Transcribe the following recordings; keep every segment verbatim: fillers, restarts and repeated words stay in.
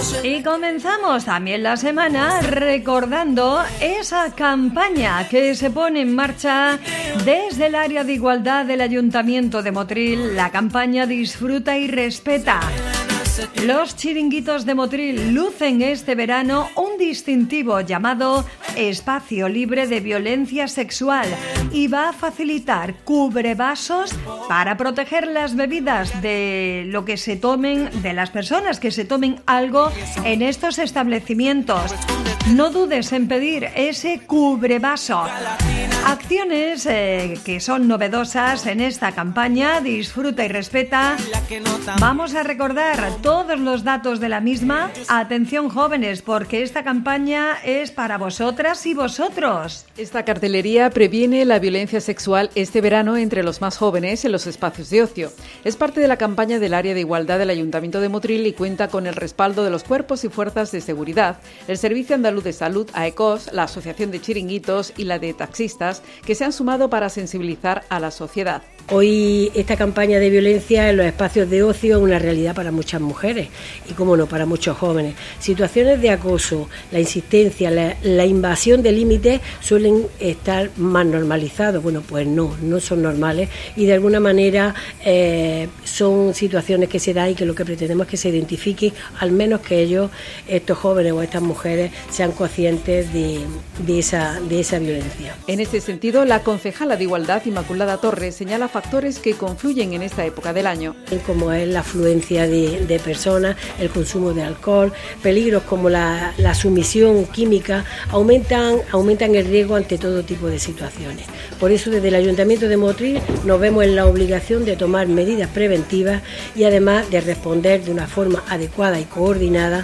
Y comenzamos también la semana recordando esa campaña que se pone en marcha desde el área de igualdad del Ayuntamiento de Motril, la campaña Disfruta y Respeta. Los chiringuitos de Motril lucen este verano un distintivo llamado Espacio Libre de Violencia Sexual y va a facilitar cubrevasos para proteger las bebidas de lo que se tomen, de las personas que se tomen algo en estos establecimientos. No dudes en pedir ese cubrevaso. Acciones eh, que son novedosas en esta campaña Disfruta y Respeta. Vamos a recordar todos los datos de la misma. Atención, jóvenes, porque esta campaña es para vosotras y vosotros. Esta cartelería previene la violencia sexual este verano entre los más jóvenes en los espacios de ocio. Es parte de la campaña del área de igualdad del Ayuntamiento de Motril y cuenta con el respaldo de los cuerpos y fuerzas de seguridad, el Servicio Andaluz de Salud, AECOS, la Asociación de Chiringuitos y la de Taxistas, que se han sumado para sensibilizar a la sociedad. Hoy esta campaña de violencia en los espacios de ocio es una realidad para muchas mujeres y, cómo no, para muchos jóvenes. Situaciones de acoso, la insistencia, la, la invasión de límites suelen estar más normalizados. Bueno, pues no, no son normales y de alguna manera eh, son situaciones que se dan y que lo que pretendemos es que se identifique, al menos que ellos, estos jóvenes o estas mujeres, sean conscientes de, de, esa, de esa violencia. En este sentido, la concejala de Igualdad, Inmaculada Torres, señala factores que confluyen en esta época del año. Como es la afluencia de, de personas, el consumo de alcohol, peligros como la, la sumisión química, aumentan, aumentan el riesgo ante todo tipo de situaciones. Por eso desde el Ayuntamiento de Motril nos vemos en la obligación de tomar medidas preventivas y además de responder de una forma adecuada y coordinada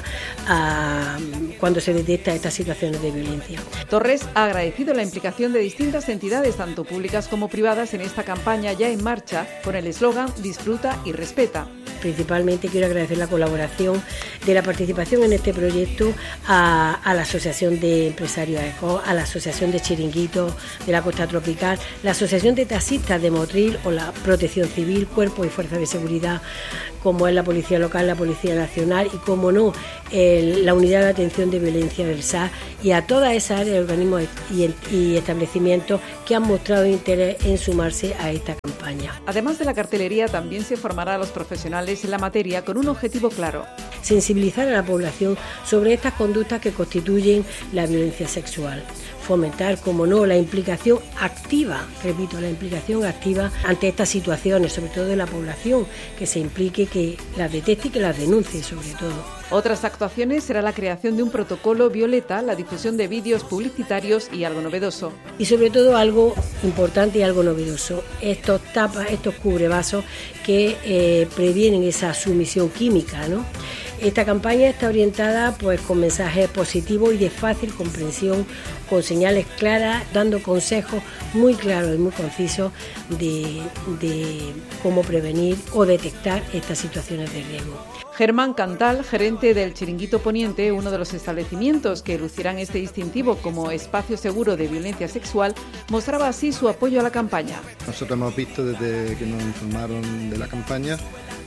a, cuando se detecta estas situaciones de violencia. Torres ha agradecido la implicación de distintas entidades, tanto públicas como privadas, en esta campaña ya en marcha con el eslogan Disfruta y Respeta. Principalmente quiero agradecer la colaboración de la participación en este proyecto a, a la Asociación de Empresarios AECOS, a la Asociación de Chiringuitos de la Costa Tropical, la Asociación de Taxistas de Motril o la Protección Civil, Cuerpos y Fuerzas de Seguridad, como es la Policía Local, la Policía Nacional y, como no, el, la Unidad de Atención de Violencia del S A y a todas esas áreas, organismos y, y establecimientos que han mostrado interés en sumarse a esta campaña. Además de la cartelería, también se formará a los profesionales en la materia con un objetivo claro: sensibilizar a la población sobre estas conductas que constituyen la violencia sexual, fomentar, como no, la implicación activa, repito, la implicación activa ante estas situaciones, sobre todo de la población, que se implique, que las detecte y que las denuncie sobre todo. Otras actuaciones será la creación de un protocolo violeta, la difusión de vídeos publicitarios y algo novedoso. Y sobre todo algo importante y algo novedoso, estos tapas, estos cubrevasos que eh, previenen esa sumisión química, ¿no? Esta campaña está orientada pues con mensajes positivos y de fácil comprensión, con señales claras, dando consejos muy claros y muy concisos de, de cómo prevenir o detectar estas situaciones de riesgo. Germán Cantal, gerente del Chiringuito Poniente, uno de los establecimientos que lucirán este distintivo como espacio seguro de violencia sexual, mostraba así su apoyo a la campaña. Nosotros hemos visto desde que nos informaron de la campaña,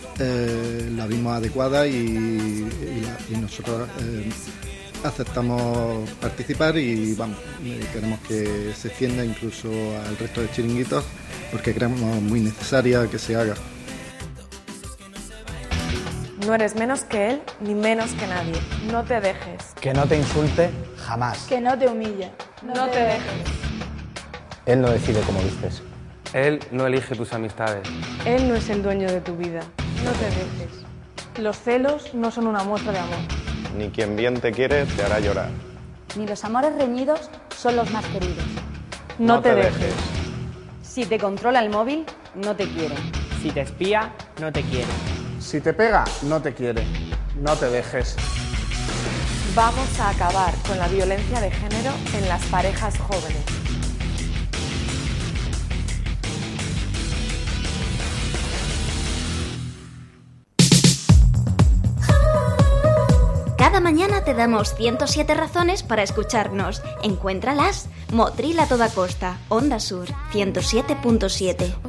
eh, la vimos adecuada y, y, la, y nosotros eh, aceptamos participar y vamos, queremos que se extienda incluso al resto de chiringuitos porque creemos muy necesaria que se haga. No eres menos que él ni menos que nadie. No te dejes. Que no te insulte jamás. Que no te humille. No, no te, te dejes. Él no decide cómo vistes. Él no elige tus amistades. Él no es el dueño de tu vida. No te dejes. Los celos no son una muestra de amor. Ni quien bien te quiere te hará llorar. Ni los amores reñidos son los más queridos. No, no te, te dejes. dejes. Si te controla el móvil, no te quiere. Si te espía, no te quiere. Si te pega, no te quiere. No te dejes. Vamos a acabar con la violencia de género en las parejas jóvenes. Cada mañana te damos ciento siete razones para escucharnos. Encuéntralas. Motril a toda costa. Onda Sur ciento siete punto siete.